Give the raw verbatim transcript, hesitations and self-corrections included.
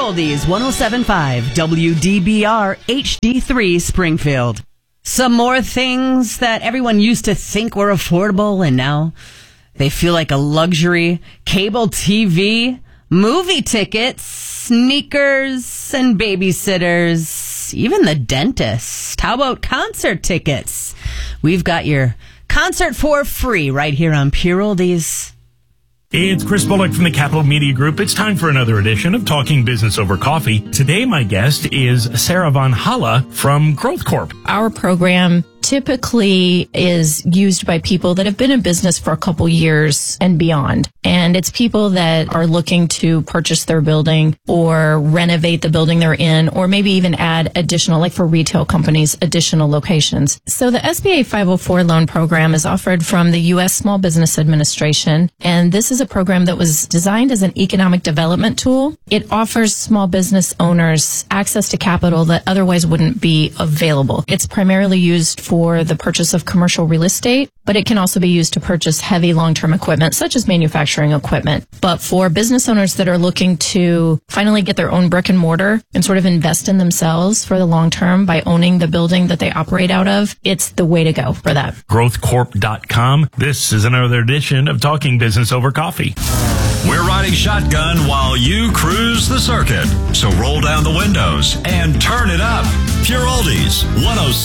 Oldies, one oh seven point five W D B R H D three Springfield. Some more things that everyone used to think were affordable and now they feel like a luxury. Cable T V, movie tickets, sneakers, and babysitters, even the dentist. How about concert tickets? We've got your concert for free right here on Pure Oldies. It's Chris Bullock from the Capital Media Group. It's time for another edition of Talking Business Over Coffee. Today, my guest is Sarah Von Halle from Growth Corp. Our program typically is used by people that have been in business for a couple years and beyond. And it's people that are looking to purchase their building or renovate the building they're in, or maybe even add additional, like for retail companies, additional locations. So the S B A five oh four loan program is offered from the U S Small Business Administration. And this is a program that was designed as an economic development tool. It offers small business owners access to capital that otherwise wouldn't be available. It's primarily used for the purchase of commercial real estate, but it can also be used to purchase heavy long-term equipment, such as manufacturing equipment. But for business owners that are looking to finally get their own brick and mortar and sort of invest in themselves for the long term by owning the building that they operate out of, it's the way to go for that. growth corp dot com. This is another edition of Talking Business Over Coffee. We're riding shotgun while you cruise the circuit. So roll down the windows and turn it up. Pure Oldies, one oh